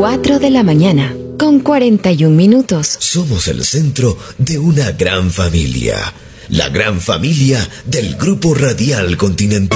4 de la mañana, con 41 minutos. Somos el centro de una gran familia. La gran familia del Grupo Radial Continental.